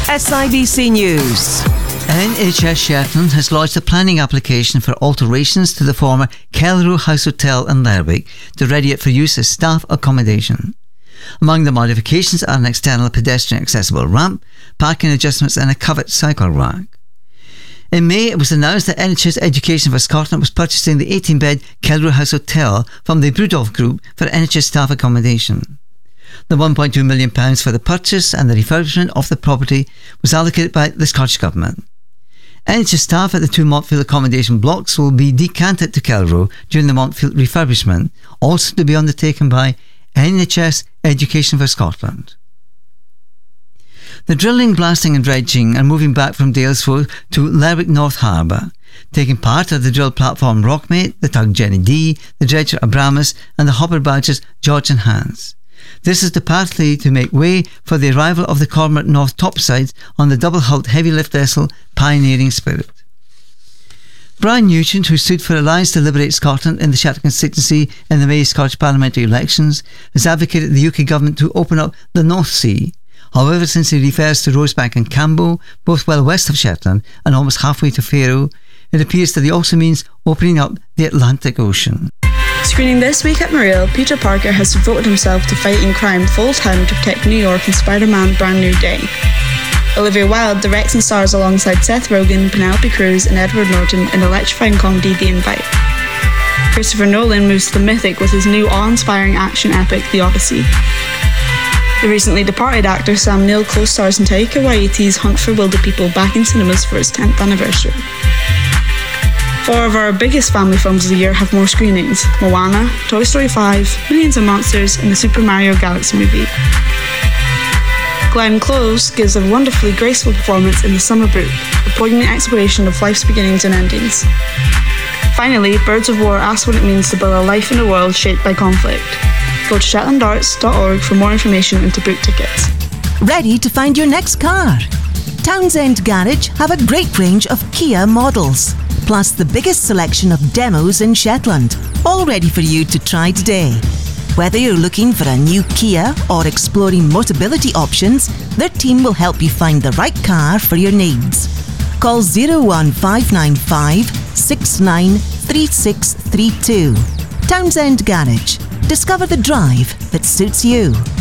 SIBC News. NHS Shetland has lodged a planning application for alterations to the former Kelrow House Hotel in Lerwick to ready it for use as staff accommodation. Among the modifications are an external pedestrian accessible ramp, parking adjustments and a covered cycle rack. In May, it was announced that NHS Education for Scotland was purchasing the 18-bed Kelrow House Hotel from the Brudolph Group for NHS staff accommodation. The £1.2 million for the purchase and the refurbishment of the property was allocated by the Scottish Government. NHS staff at the two Montfield accommodation blocks will be decanted to Kelrow during the Montfield refurbishment, also to be undertaken by NHS Education for Scotland. The drilling, blasting and dredging are moving back from Daylesford to Lerwick North Harbour. Taking part are the drill platform Rockmate, the tug Jenny D, the dredger Abramus and the hopper barges George and Hans. This is partly to make way for the arrival of the Cormorant North topsides on the double-hulled heavy lift vessel Pioneering Spirit. Brian Nugent, who stood for Alliance to Liberate Scotland in the Shetland constituency in the May Scottish parliamentary elections, has advocated the UK government to open up the North Sea. However, since he refers to Rosebank and Cambo, both well west of Shetland and almost halfway to Faroe, it appears that he also means opening up the Atlantic Ocean. Screening this week at Mariel, Peter Parker has devoted himself to fighting crime full-time to protect New York in Spider-Man Brand New Day. Olivia Wilde directs and stars alongside Seth Rogen, Penelope Cruz and Edward Norton in electrifying comedy The Invite. Christopher Nolan moves to the mythic with his new awe-inspiring action epic The Odyssey. The recently departed actor Sam Neill co-stars in Taika Waititi's Hunt for Wilder People back in cinemas for its 10th anniversary. 4 of our biggest family films of the year have more screenings: Moana, Toy Story 5, Millions of Monsters and the Super Mario Galaxy movie. Glenn Close gives a wonderfully graceful performance in The Summer Book, a poignant exploration of life's beginnings and endings. Finally, Birds of War asks what it means to build a life in a world shaped by conflict. Go to shetlandarts.org for more information and to book tickets. Ready to find your next car? Townsend Garage have a great range of Kia models, plus the biggest selection of demos in Shetland, all ready for you to try today. Whether you're looking for a new Kia or exploring Motability options, their team will help you find the right car for your needs. Call 01595 693632. Townsend Garage. Discover the drive that suits you.